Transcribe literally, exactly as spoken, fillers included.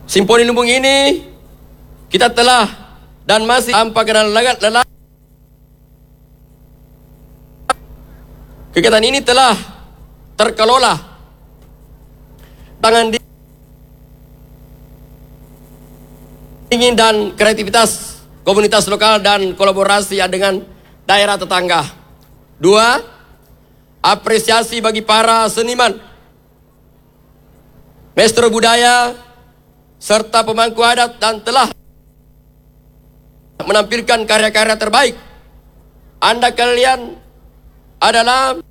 Simponi Lumbung ini kita telah dan masih tanpa kenal lelah. Kegiatan ini telah terkelola tangan dingin dan kreativitas komunitas lokal dan kolaborasi dengan daerah tetangga. Dua, apresiasi bagi para seniman, maestro budaya, serta pemangku adat dan telah menampilkan karya-karya terbaik. Anda kalian adalah